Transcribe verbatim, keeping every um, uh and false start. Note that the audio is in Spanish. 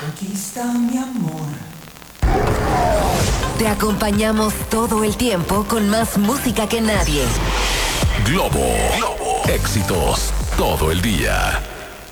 Aquí está mi amor. Te acompañamos todo el tiempo con más música que nadie. Globo. Globo. Éxitos todo el día.